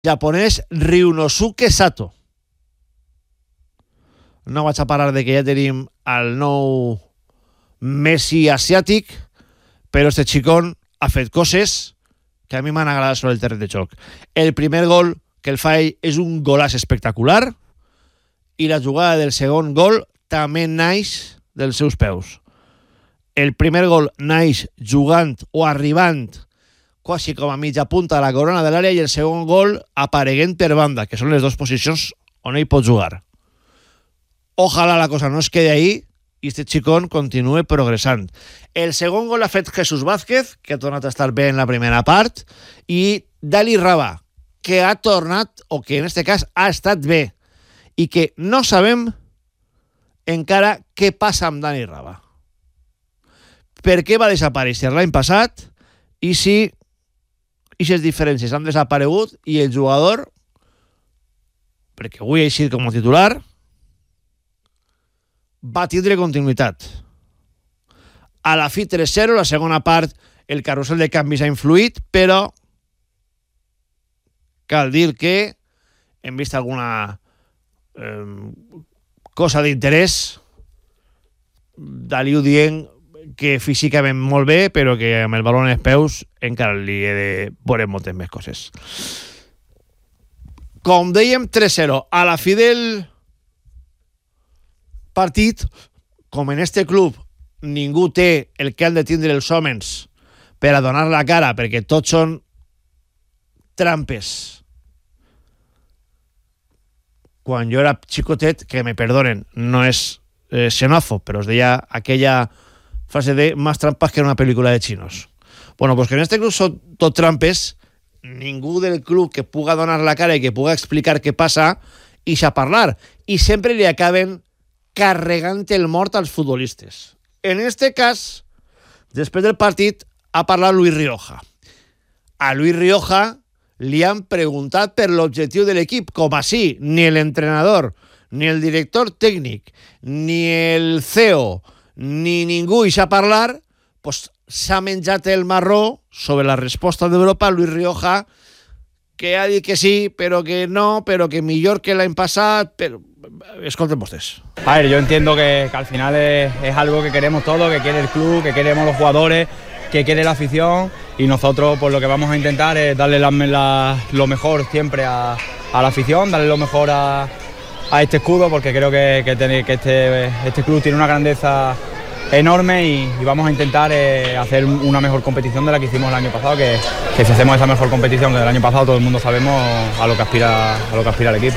japonès Ryunosuke Sato. No vaig a parar de que ja tenim el nou Messi asiàtic, però este xicón ha fet coses que a mi m'han agradat sobre el terreny de joc. El primer gol que el fa ell és un golaç espectacular i la jugada del segon gol també naix dels seus peus. El primer gol naix jugant o arribant quasi com a mitja punta de la corona de l'àrea i el segon gol apareguent per banda, que són les dues posicions on ell pot jugar. Ojalà la cosa no es quede ahí i este xicón continue progressant. El segon gol l'ha fet Jesús Vázquez, que ha tornat a estar bé en la primera part, i Dani Rabah, que ha tornat, o que en este cas ha estat bé, i que no sabem encara què passa amb Dani Rabah. Per què va desaparèixer l'any passat i si aquestes diferències han desaparegut i el jugador, perquè avui ha eixit com a titular, va tindre continuïtat. A la fi 3-0, la segona part el carrusel de canvis ha influït, però cal dir que hem vist alguna cosa d'interès d'Aliu dient que físicament molt bé, però que amb el baló en els peus encara li he de veure moltes més coses. Com dèiem, 3-0. A la fi del partit, com en este club ningú té el que han de tindre els homes per a donar la cara, perquè tots són trampes. Quan jo era xicotet, que me perdonen, no és xenòfob, però es deia aquella frase de más trampas que en una pel·lícula de chinos. Bueno, pues que en este club són tot trampes, ningú del club que puga donar la cara i que puga explicar què passa i a parlar. I sempre li acaben carregant el mort als futbolistes. En este cas, després del partit, ha parlat Luis Rioja. A Luis Rioja li han preguntat per l'objectiu de l'equip, com així ni l'entrenador, ni el director tècnic, ni el CEO, ni ningú hi sap parlar, pues s'ha menjat el marró sobre la resposta d'Europa. Luis Rioja, que ha dit que sí, però que no, però que millor que l'any passat, però... Escolten vostès. A ver, yo entiendo que al final es algo que queremos todos, que quiere el club, que queremos los jugadores, que quiere la afición, y nosotros pues lo que vamos a intentar es darle lo mejor siempre a la afición, darle lo mejor a este escudo, porque creo que este club tiene una grandeza enorme y vamos a intentar hacer una mejor competición de la que hicimos el año pasado, que si hacemos esa mejor competición que el año pasado, todo el mundo sabemos a lo que aspira el equipo.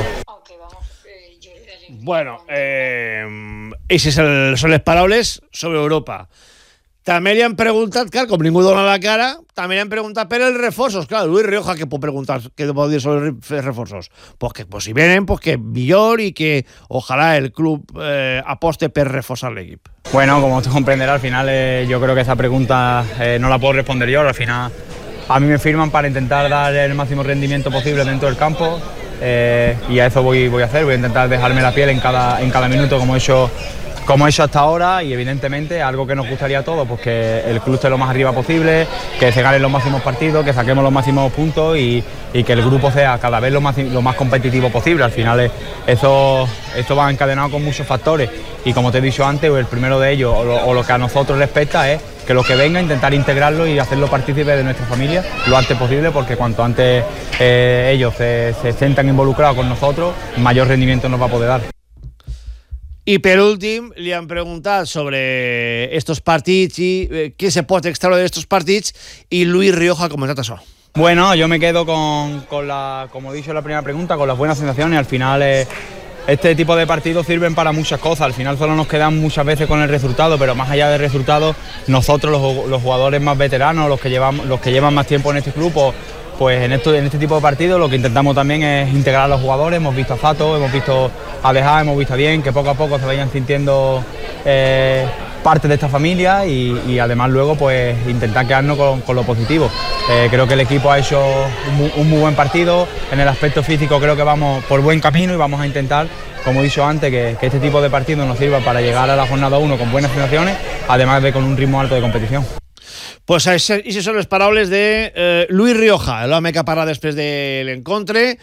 Bueno, aquestes són les paraules sobre Europa. També li han preguntat, clar, com ningú dona la cara, també li han preguntat per els reforços. Clar, Luis Rioja, què pot preguntar, què pot dir sobre els reforços? Pues que si vienen, pues que millor y que ojalá el club aposte per reforzar l'equip. Bueno, como usted comprenderá, al final yo creo que esa pregunta no la puedo responder yo. Al final a mí me firman para intentar dar el máximo rendimiento posible dentro del campo. Y a eso voy a hacer, voy a intentar dejarme la piel en cada minuto como he hecho hasta ahora, y evidentemente algo que nos gustaría a todos, pues que el club esté lo más arriba posible, que se ganen los máximos partidos, que saquemos los máximos puntos y que el grupo sea cada vez lo más competitivo posible. Al final esto va encadenado con muchos factores, y como te he dicho antes, el primero de ellos o lo que a nosotros respecta es que los que vengan, intentar integrarlo y hacerlo partícipe de nuestra familia lo antes posible, porque cuanto antes ellos se sientan involucrados con nosotros, mayor rendimiento nos va a poder dar. I per últim, li han preguntat sobre estos partits i què se pot extraure d'estos partits, i Luis Rioja ha comentat això. Bueno, yo me quedo con como he dicho en la primera pregunta, con las buenas sensaciones. Al final este tipo de partidos sirven para muchas cosas. Al final solo nos quedan muchas veces con el resultado, pero más allá del resultado, nosotros los jugadores más veteranos, los que llevan más tiempo en este club, pues en este tipo de partidos lo que intentamos también es integrar a los jugadores. Hemos visto a Fato, hemos visto a Deja, hemos visto a Bien, que poco a poco se vayan sintiendo parte de esta familia, y además luego pues intentar quedarnos con lo positivo. Creo que el equipo ha hecho un muy buen partido. En el aspecto físico creo que vamos por buen camino, y vamos a intentar, como he dicho antes, que este tipo de partidos nos sirva para llegar a la jornada 1 con buenas sensaciones, además de con un ritmo alto de competición. Pues i si són les paraules de Luis Rioja, l'home que parla després de l'encontre,